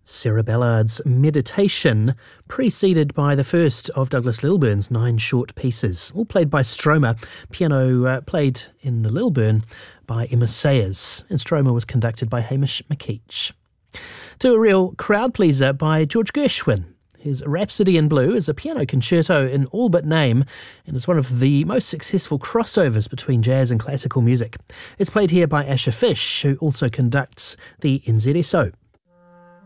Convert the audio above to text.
Sarah Ballard's Meditation, preceded by the first of Douglas Lilburn's 9 short pieces, all played by Stroma. Piano played in the Lilburn by Emma Sayers, and Stroma was conducted by Hamish McKeach. To a real crowd pleaser by George Gershwin. His Rhapsody in Blue is a piano concerto in all but name and is one of the most successful crossovers between jazz and classical music. It's played here by Asher Fish, who also conducts the NZSO.